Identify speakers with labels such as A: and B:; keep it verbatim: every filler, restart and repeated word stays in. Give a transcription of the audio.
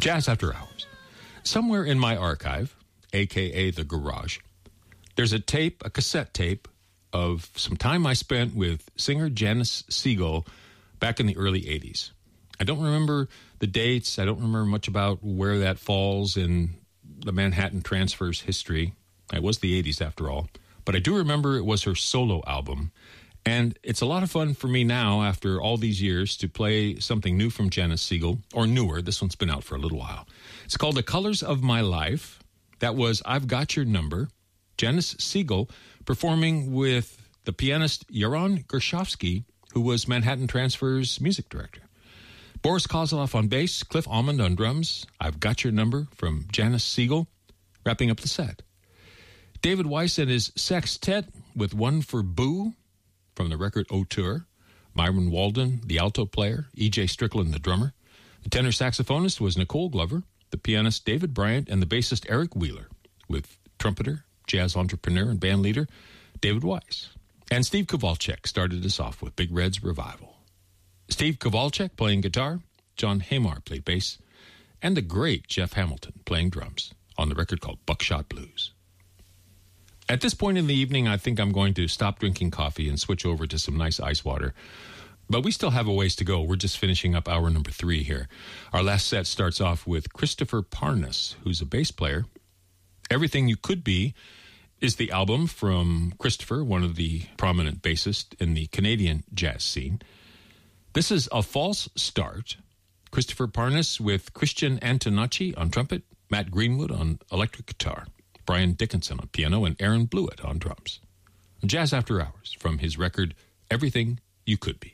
A: Jazz After Hours. Somewhere in my archive, a k a the garage, there's a tape, a cassette tape, of some time I spent with singer Janice Siegel back in the early eighties. I don't remember the dates. I don't remember much about where that falls in the Manhattan Transfer's history. It was the eighties after all. But I do remember it was her solo album. And it's a lot of fun for me now, after all these years, to play something new from Janice Siegel, or newer. This one's been out for a little while. It's called The Colors of My Life. That was I've Got Your Number. Janice Siegel performing with the pianist Yaron Gershovsky, who was Manhattan Transfer's music director. Boris Kozloff on bass, Cliff Almond on drums. I've Got Your Number from Janice Siegel, wrapping up the set. David Weiss and his sextet with One for Boo from the record Auteur. Myron Walden, the alto player. E J Strickland, the drummer. The tenor saxophonist was Nicole Glover. The pianist David Bryant, and the bassist Eric Wheeler, with trumpeter, jazz entrepreneur, and band leader David Weiss. And Steve Kowalczyk started us off with Big Red's Revival. Steve Kowalczyk playing guitar, John Hamar played bass, and the great Jeff Hamilton playing drums on the record called Buckshot Blues. At this point in the evening, I think I'm going to stop drinking coffee and switch over to some nice ice water. But we still have a ways to go. We're just finishing up hour number three here. Our last set starts off with Christopher Parnas, who's a bass player. Everything You Could Be is the album from Christopher, one of the prominent bassists in the Canadian jazz scene. This is A False Start. Christopher Parnas with Christian Antonacci on trumpet, Matt Greenwood on electric guitar, Brian Dickinson on piano, and Aaron Blewett on drums. Jazz After Hours from his record Everything You Could Be.